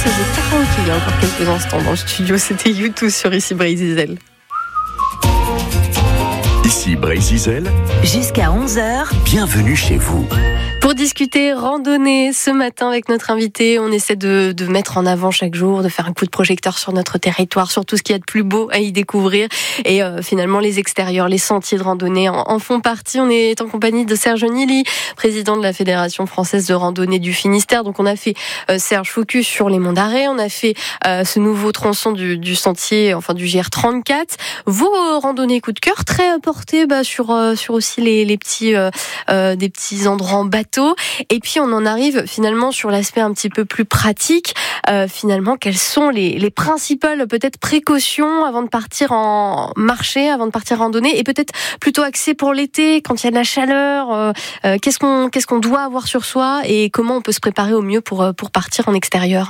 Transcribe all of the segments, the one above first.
danseuse de karaoké il y a encore quelques instants dans le studio. C'était U2 sur Ici Brésil. Ici Brésil. Jusqu'à 11h. Bienvenue chez vous. Pour discuter randonnée ce matin avec notre invité, on essaie de mettre en avant chaque jour, de faire un coup de projecteur sur notre territoire, sur tout ce qu'il y a de plus beau à y découvrir. Et finalement, les extérieurs, les sentiers de randonnée en font partie. On est en compagnie de Serge Nili, président de la Fédération française de randonnée du Finistère. Donc on a fait, Serge, focus sur les monts d'Arrée. On a fait ce nouveau tronçon du sentier, enfin du GR34. Vos randonnées coup de cœur, très portées sur aussi les petits, des petits endroits en bateau. Et puis on en arrive finalement sur l'aspect un petit peu plus pratique. Finalement, quelles sont les principales peut-être précautions avant de partir en marché, avant de partir randonner, et peut-être plutôt axé pour l'été quand il y a de la chaleur. Qu'est-ce qu'on doit avoir sur soi et comment on peut se préparer au mieux pour partir en extérieur?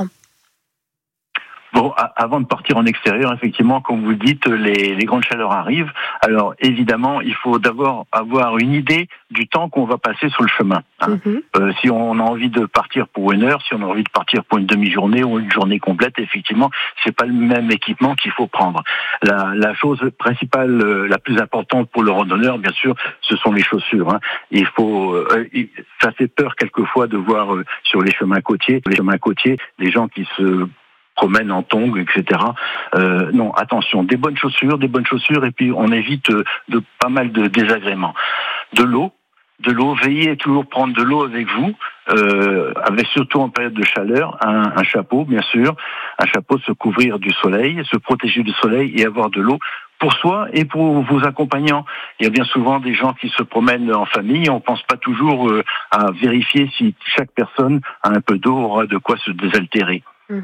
Bon, avant de partir en extérieur, effectivement, comme vous le dites, les grandes chaleurs arrivent. Alors, évidemment, il faut d'abord avoir une idée du temps qu'on va passer sur le chemin. Si on a envie de partir pour 1 heure, si on a envie de partir pour une demi-journée ou une journée complète, effectivement, c'est pas le même équipement qu'il faut prendre. La chose principale, la plus importante pour le randonneur, bien sûr, ce sont les chaussures. Il faut, ça fait peur quelquefois de voir sur les chemins côtiers, des gens qui se promènent en tongs, etc. Non, attention, des bonnes chaussures, et puis on évite de pas mal de désagréments. De l'eau, veillez à toujours prendre de l'eau avec vous, avec surtout en période de chaleur, un chapeau, bien sûr, un chapeau, se couvrir du soleil, se protéger du soleil et avoir de l'eau pour soi et pour vos accompagnants. Il y a bien souvent des gens qui se promènent en famille, on pense pas toujours à vérifier si chaque personne a un peu d'eau, aura de quoi se désaltérer.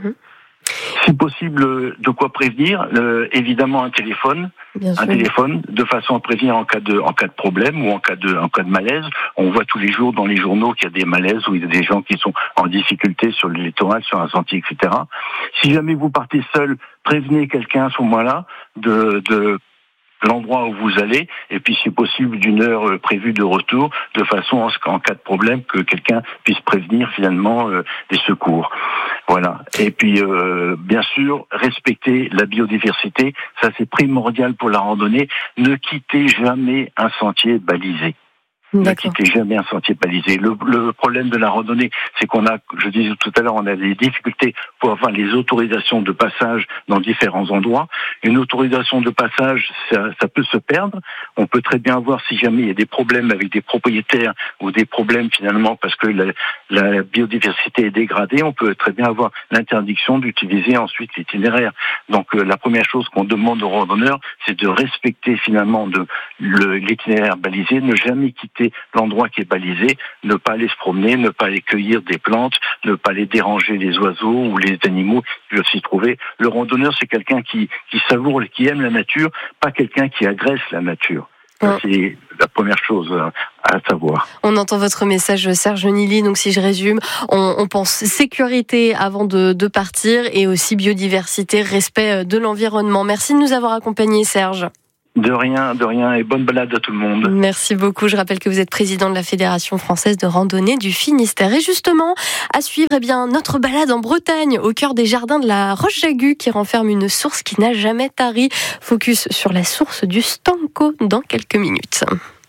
Si possible, de quoi prévenir, évidemment un téléphone, de façon à prévenir en cas de problème ou en cas de malaise. On voit tous les jours dans les journaux qu'il y a des malaises où il y a des gens qui sont en difficulté sur le littoral, sur un sentier, etc. Si jamais vous partez seul, prévenez quelqu'un à ce moment-là de l'endroit où vous allez, et puis si possible d'1 heure prévue de retour, de façon à ce qu'en cas de problème, que quelqu'un puisse prévenir finalement des secours. Voilà. Et puis bien sûr, respecter la biodiversité, ça c'est primordial pour la randonnée. Ne quittez jamais un sentier balisé. Ne quittez jamais un sentier balisé. Le problème de la randonnée, c'est je disais tout à l'heure, on a des difficultés pour avoir les autorisations de passage dans différents endroits. Une autorisation de passage, ça peut se perdre. On peut très bien avoir, si jamais il y a des problèmes avec des propriétaires ou des problèmes finalement parce que la biodiversité est dégradée, on peut très bien avoir l'interdiction d'utiliser ensuite l'itinéraire. Donc la première chose qu'on demande aux randonneurs, c'est de respecter finalement l'itinéraire balisé, ne jamais quitter l'endroit qui est balisé, ne pas aller se promener, ne pas aller cueillir des plantes, ne pas aller déranger les oiseaux ou les animaux qui peuvent s'y trouver. Le randonneur, c'est quelqu'un qui savoure et qui aime la nature, pas quelqu'un qui agresse la nature. C'est la première chose à savoir. On entend votre message, Serge Nili. Donc, si je résume, on pense sécurité avant de partir et aussi biodiversité, respect de l'environnement. Merci de nous avoir accompagnés, Serge. De rien, et bonne balade à tout le monde. Merci beaucoup. Je rappelle que vous êtes président de la Fédération française de randonnée du Finistère. Et justement, à suivre, notre balade en Bretagne, au cœur des jardins de la Roche-Jagu, qui renferme une source qui n'a jamais tari. Focus sur la source du Stanco dans quelques minutes.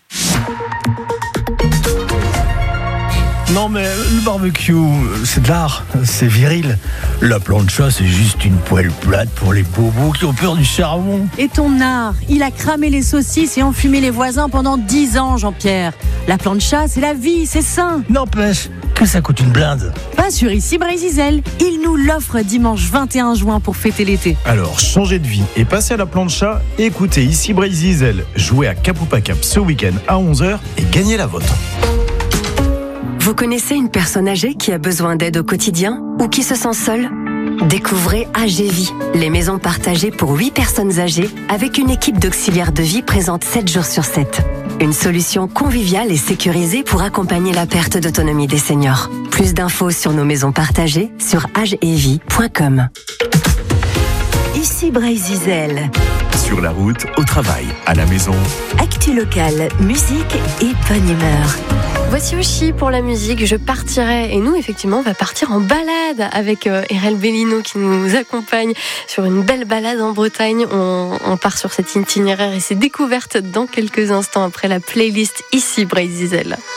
Non mais le barbecue, c'est de l'art, c'est viril. La plancha, c'est juste une poêle plate pour les bobos qui ont peur du charbon. Et ton art, il a cramé les saucisses et enfumé les voisins pendant 10 ans, Jean-Pierre. La plancha, c'est la vie, c'est sain. N'empêche que ça coûte une blinde. Pas sur Ici Brésil. Il nous l'offre dimanche 21 juin pour fêter l'été. Alors, changez de vie et passez à la plancha. Écoutez Ici Brésil, jouez à Cap ou pas Cap ce week-end à 11h et gagnez la vôtre. Vous connaissez une personne âgée qui a besoin d'aide au quotidien ou qui se sent seule ? Découvrez AGVie, les maisons partagées pour 8 personnes âgées avec une équipe d'auxiliaires de vie présente 7 jours sur 7. Une solution conviviale et sécurisée pour accompagner la perte d'autonomie des seniors. Plus d'infos sur nos maisons partagées sur agevie.com. Ici Brésil. Sur la route, au travail, à la maison. Actu locale, musique et bonne humeur. Voici Oshi pour la musique, je partirai. Et nous, effectivement, on va partir en balade avec RL Bellino qui nous accompagne sur une belle balade en Bretagne. On part sur cet itinéraire et ses découvertes dans quelques instants après la playlist Ici Brésil.